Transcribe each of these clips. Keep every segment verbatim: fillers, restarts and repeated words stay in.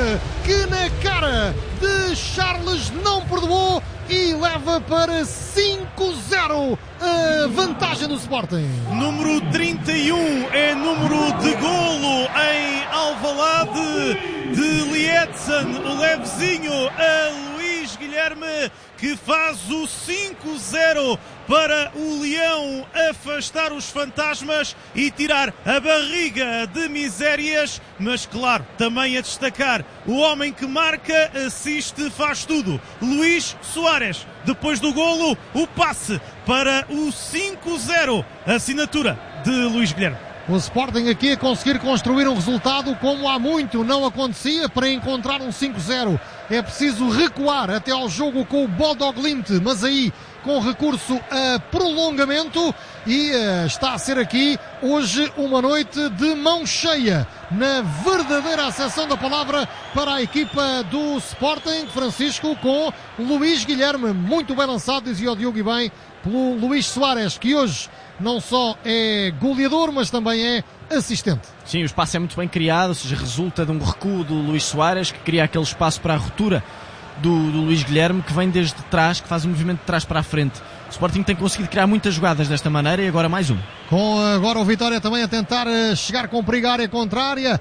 que na cara de Charles não perdoou e leva para cinco zero a vantagem do Sporting. Número trinta e um é número de golo em Alvalade de Lietzen, o levezinho a Luís Guilherme, que faz o cinco zero para o Leão afastar os fantasmas e tirar a barriga de misérias, mas claro, também a destacar o homem que marca, assiste, faz tudo, Luís Soares. Depois do golo, o passe para o cinco zero, assinatura de Luís Guilherme. O Sporting aqui a conseguir construir um resultado como há muito não acontecia. Para encontrar um cinco zero é preciso recuar até ao jogo com o Bodo Glimt, mas aí com recurso a prolongamento, e uh, está a ser aqui hoje uma noite de mão cheia, na verdadeira acessão da palavra, para a equipa do Sporting. Francisco, com Luís Guilherme, muito bem lançado, dizia o Diogo, e bem, pelo Luís Soares, que hoje não só é goleador, mas também é assistente. Sim, o espaço é muito bem criado, ou seja, resulta de um recuo do Luís Soares, que cria aquele espaço para a ruptura do, do Luís Guilherme, que vem desde trás, que faz um movimento de trás para a frente. O Sporting tem conseguido criar muitas jogadas desta maneira, e agora mais um. Com agora o Vitória também a tentar chegar com perigo à área contrária,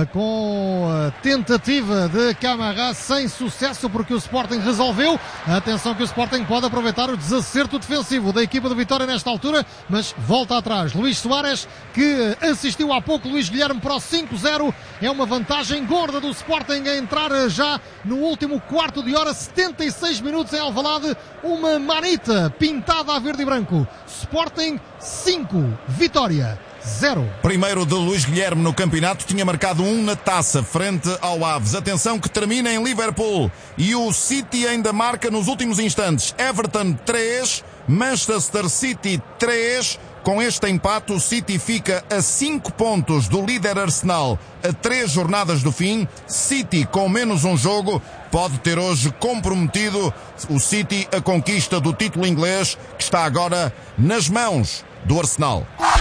com a tentativa de Camara, sem sucesso, porque o Sporting resolveu. Atenção que o Sporting pode aproveitar o desacerto defensivo da equipa do Vitória nesta altura, mas volta atrás. Luís Soares, que assistiu há pouco Luís Guilherme para o cinco zero, é uma vantagem gorda do Sporting a entrar já no último quarto de hora, setenta e seis minutos em Alvalade, uma manita pintada a verde e branco. Sporting cinco, Vitória zero. Primeiro de Luís Guilherme no campeonato, tinha marcado um na taça frente ao Aves. Atenção que termina em Liverpool, e o City ainda marca nos últimos instantes. Everton três, Manchester City três. Com este empate, o City fica a cinco pontos do líder Arsenal, a três jornadas do fim. City, com menos um jogo, pode ter hoje comprometido o City a conquista do título inglês, que está agora nas mãos do Arsenal.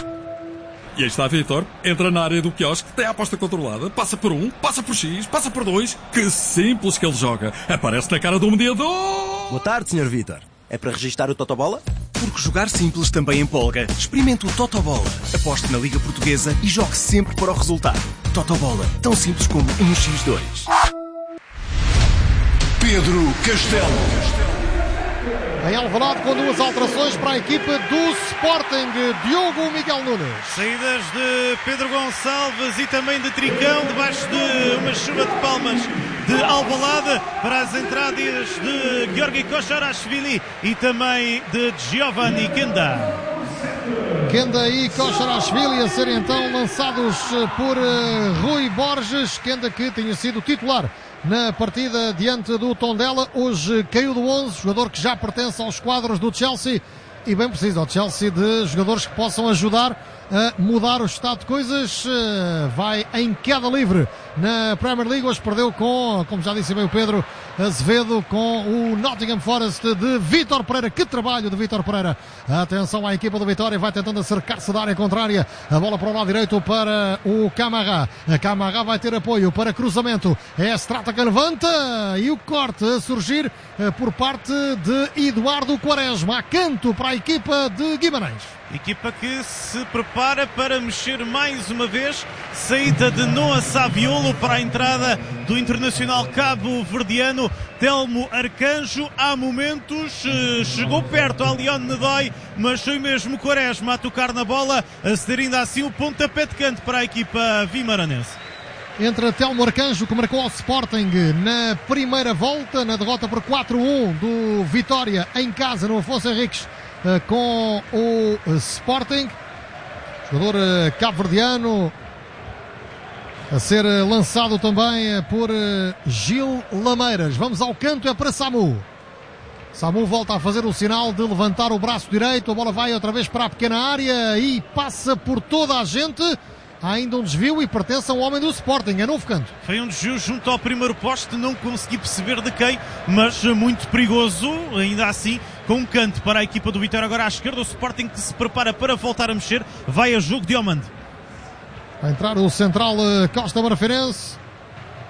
E aí está Vítor, entra na área do quiosque, tem a aposta controlada, passa por um, passa por X, passa por dois. Que simples que ele joga. Aparece na cara do mediador. Boa tarde, senhor Vítor. É para registar o Totobola? Porque jogar simples também empolga. Experimente o Totobola. Aposte na Liga Portuguesa e jogue sempre para o resultado. Totobola, tão simples como um xis dois. Pedro Castelo. Em Alvalade, com duas alterações para a equipa do Sporting, Diogo Miguel Nunes. Saídas de Pedro Gonçalves e também de Tricão, debaixo de uma chuva de palmas de Alvalade, para as entradas de Georgi Kosharashvili e também de Giovanni Kenda. Kenda e Kosharashvili a serem então lançados por uh, Rui Borges. Kenda, que tinha sido titular na partida diante do Tondela, hoje caiu do onze, jogador que já pertence aos quadros do Chelsea, e bem precisa ao Chelsea de jogadores que possam ajudar a mudar o estado de coisas. Vai em queda livre na Premier League, hoje perdeu com, como já disse bem o Pedro Azevedo, com o Nottingham Forest de Vítor Pereira. Que trabalho de Vítor Pereira. Atenção à equipa do Vitória, vai tentando acercar-se da área contrária, a bola para o lado direito para o Camara. A Camara vai ter apoio para cruzamento, é a Strata que levanta, e o corte a surgir por parte de Eduardo Quaresma, a canto para a equipa de Guimarães. Equipa que se prepara para mexer mais uma vez. Saída de Noah Saviolo para a entrada do internacional cabo-verdiano Telmo Arcanjo. Há momentos chegou perto a Leon Nedói, mas foi mesmo Quaresma a tocar na bola, a ceder ainda assim o pontapé de canto para a equipa vimaranense. Entra Telmo Arcanjo, que marcou ao Sporting na primeira volta, na derrota por quatro a um do Vitória em casa no Afonso Henriques com o Sporting. Jogador cabo-verdiano a ser lançado também por Gil Lameiras. Vamos ao canto, é para Samu. Samu volta a fazer o sinal de levantar o braço direito. A bola vai outra vez para a pequena área e passa por toda a gente. Há ainda um desvio e pertence a um homem do Sporting, é novo canto. Foi um desvio junto ao primeiro poste, não consegui perceber de quem, mas muito perigoso, ainda assim, com um canto para a equipa do Vitória. Agora à esquerda, o Sporting que se prepara para voltar a mexer, vai a jogo de Omand. Vai entrar o central Costa Marfeirense.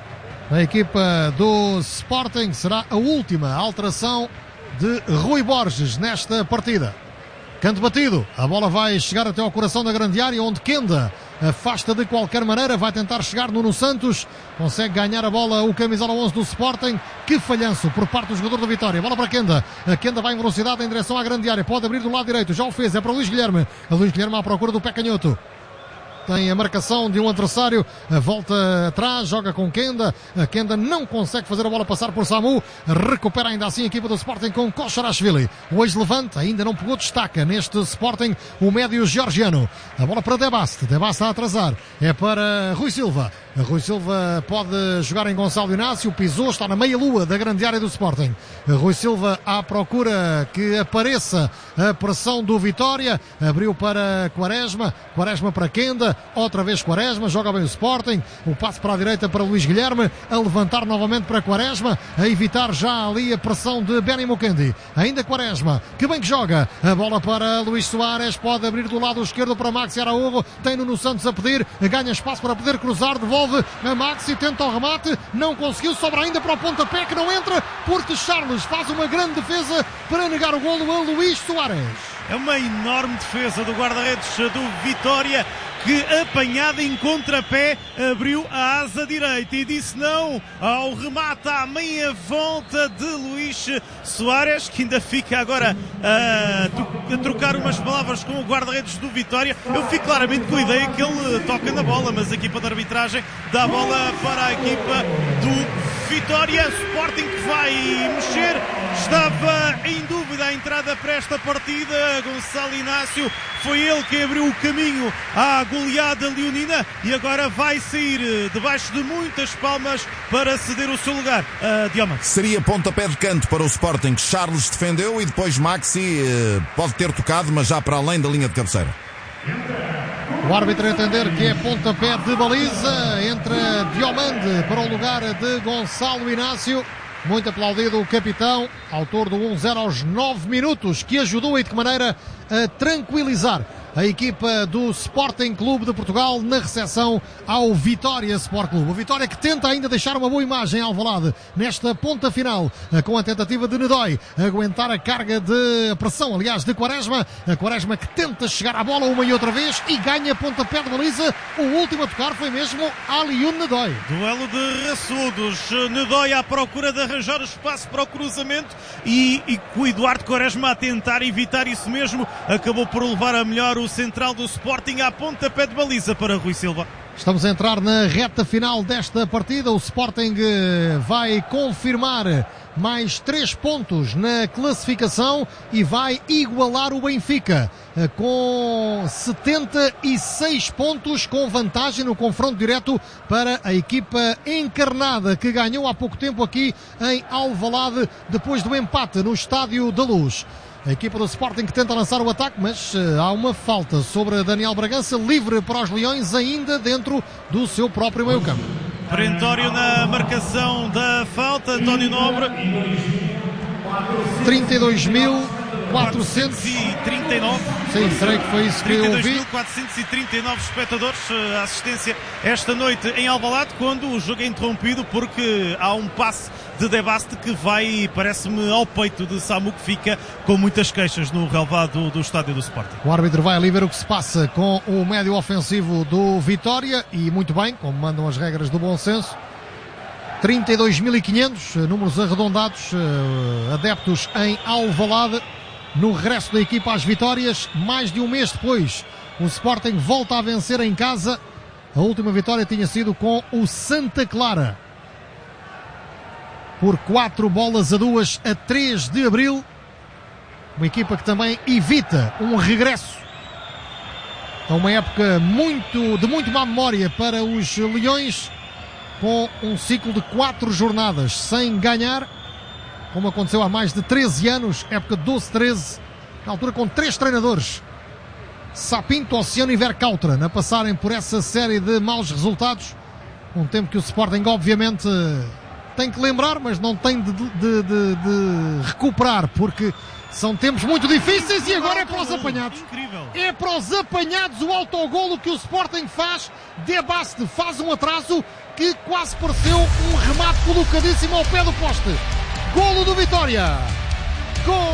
A equipa do Sporting será a última alteração de Rui Borges nesta partida. Canto batido, a bola vai chegar até ao coração da grande área, onde Kenda afasta de qualquer maneira, vai tentar chegar Nuno Santos, consegue ganhar a bola o camisola onze do Sporting. Que falhanço por parte do jogador do Vitória. Bola para Kenda, a Kenda vai em velocidade em direção à grande área, pode abrir do lado direito, já o fez, é para Luís Guilherme, a Luís Guilherme à procura do pé canhoto. Tem a marcação de um adversário, volta atrás, joga com Kenda, a Kenda não consegue fazer a bola passar por Samu, recupera ainda assim a equipa do Sporting com Kosharashvili. O ex-levante ainda não pegou, destaca neste Sporting o médio georgiano. A bola para Debast, Debast a atrasar, é para Rui Silva. Rui Silva pode jogar em Gonçalo Inácio, pisou, está na meia-lua da grande área do Sporting. Rui Silva à procura que apareça a pressão do Vitória, abriu para Quaresma, Quaresma para Kenda, outra vez Quaresma, joga bem o Sporting, o passe para a direita para Luís Guilherme, a levantar novamente para Quaresma, a evitar já ali a pressão de Benny Mukendi. Ainda Quaresma, que bem que joga, a bola para Luís Soares, pode abrir do lado esquerdo para Maxi Araújo, tem Nuno Santos a pedir, ganha espaço para poder cruzar, devolve a Maxi, tenta o remate, não conseguiu, sobra ainda para o pontapé que não entra, porque Charles faz uma grande defesa para negar o golo a Luís Soares. É uma enorme defesa do guarda-redes do Vitória, que apanhada em contrapé abriu a asa direita e disse não ao remate à meia volta de Luís Soares, que ainda fica agora a, a trocar umas palavras com o guarda-redes do Vitória. Eu fico claramente com a ideia que ele toca na bola, mas a equipa de arbitragem dá a bola para a equipa do Vitória. Sporting que vai mexer, estava em dúvida a entrada para esta partida. Gonçalo Inácio foi ele que abriu o caminho à goleada leonina e agora vai sair debaixo de muitas palmas para ceder o seu lugar a Dioma. Seria pontapé de canto para o Sporting. Charles defendeu e depois Maxi eh, pode ter tocado, mas já para além da linha de cabeceira. O árbitro a entender que é pontapé de baliza, entra Diomande para o lugar de Gonçalo Inácio. Muito aplaudido o capitão, autor do um zero aos nove minutos, que ajudou e de que maneira a tranquilizar a equipa do Sporting Clube de Portugal na recepção ao Vitória Sport Clube. O Vitória que tenta ainda deixar uma boa imagem ao Alvalade nesta ponta final, com a tentativa de Nedói aguentar a carga de pressão, aliás, de Quaresma. A Quaresma que tenta chegar à bola uma e outra vez e ganha pontapé de baliza. O último a tocar foi mesmo Aliun Nedói. Duelo de raçudos. Nedói à procura de arranjar o espaço para o cruzamento e, e o Eduardo Quaresma a tentar evitar isso mesmo. Acabou por levar a melhor o central do Sporting à pontapé de baliza para Rui Silva. Estamos a entrar na reta final desta partida. O Sporting vai confirmar mais três pontos na classificação e vai igualar o Benfica com setenta e seis pontos, com vantagem no confronto direto para a equipa encarnada, que ganhou há pouco tempo aqui em Alvalade depois do empate no Estádio da Luz. A equipa do Sporting que tenta lançar o ataque, mas uh, há uma falta sobre Daniel Bragança, livre para os Leões, ainda dentro do seu próprio meio-campo. Perentório na marcação da falta, António Nobre. trinta e dois mil quatrocentos e trinta e nove. Sim, creio que foi isso que eu ouvi. trinta e dois mil quatrocentos e trinta e nove espectadores, a assistência esta noite em Alvalade, quando o jogo é interrompido porque há um passe de Debaste que vai, parece-me, ao peito de Samu, que fica com muitas queixas no relvado do estádio do Sporting. O árbitro vai ali ver o que se passa com o médio ofensivo do Vitória e muito bem, como mandam as regras do bom senso. trinta e dois mil e quinhentos, números arredondados, adeptos em Alvalade. No regresso da equipa às vitórias, mais de um mês depois, o Sporting volta a vencer em casa. A última vitória tinha sido com o Santa Clara, por quatro bolas a duas a três de abril. Uma equipa que também evita um regresso a uma época muito, de muito má memória para os Leões, com um ciclo de quatro jornadas sem ganhar, como aconteceu há mais de treze anos, época doze treze, na altura com três treinadores, Sapinto, Oceano e Vercautra, a passarem por essa série de maus resultados. Um tempo que o Sporting, obviamente, tem que lembrar, mas não tem de, de, de, de recuperar, porque são tempos muito difíceis. E agora é para os apanhados. É para os apanhados o autogolo que o Sporting faz. Debaste faz um atraso que quase pareceu um remate colocadíssimo ao pé do poste. Golo do Vitória. Gol!